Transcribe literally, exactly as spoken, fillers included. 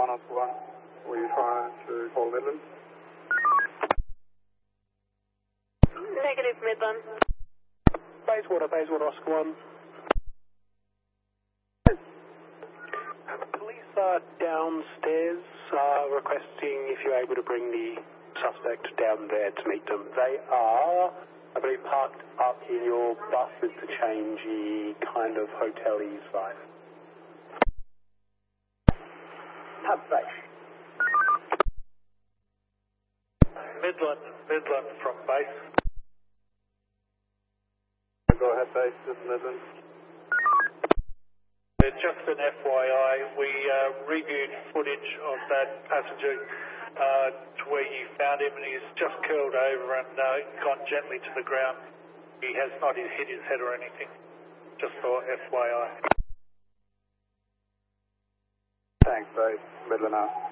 one Oscar one. Were you trying to call Midland? Negative, Midland. Bayswater, Bayswater, Oscar one. Police are downstairs uh, requesting if you're able to bring the suspect down there to meet them. They are, I believe, parked up in your bus with the changey kind of hotel-y vibe. Have base. Midland, Midland from base. Go ahead, base, this is Midland. Uh, just an F Y I, we uh, reviewed footage of that passenger uh, to where you found him, and he's just curled over and uh, gone gently to the ground. He has not hit his head or anything, just for F Y I. Thanks, base, Midland out.